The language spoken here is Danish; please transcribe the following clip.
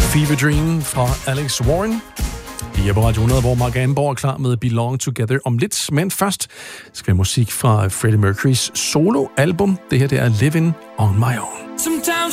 Fever Dream fra Alex Warren. Vi er på Radio 100, hvor Mark Amborg er klar med Belong Together om lidt. Men først skal vi musik fra Freddie Mercurys soloalbum. Det her det er Living on My Own.